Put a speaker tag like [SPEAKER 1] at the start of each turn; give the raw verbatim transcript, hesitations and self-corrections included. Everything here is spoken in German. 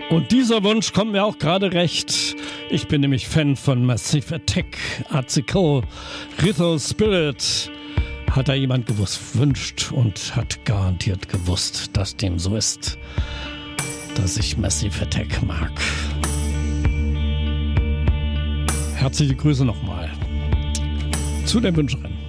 [SPEAKER 1] Und dieser Wunsch kommt mir auch gerade recht. Ich bin nämlich Fan von Massive Attack, Article, Rhythm Spirit. Hat da jemand gewusst, wünscht und hat garantiert gewusst, dass dem so ist, dass ich Massive Attack mag. Herzliche Grüße nochmal zu der Wünscherin.